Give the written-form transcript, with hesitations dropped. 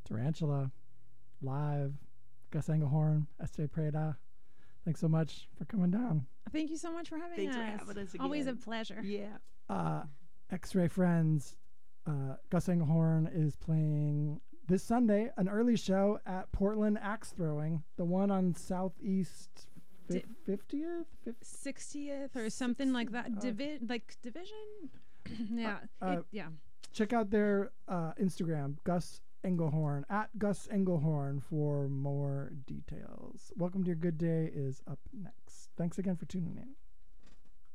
Tarantula, live, Gus Engelhorn, S.J. Preda. Thanks so much for coming down. Thank you so much for having Thanks us. for having us again. Always a pleasure. Yeah. X-Ray Friends, Gus Engelhorn is playing this Sunday an early show at Portland Axe Throwing, the one on Southeast 50th? 60th or something like that. Division? Yeah. Yeah. Check out their Instagram, Gus Engelhorn, at Gus Engelhorn for more details. Welcome to Your Good Day is up next. Thanks again for tuning in.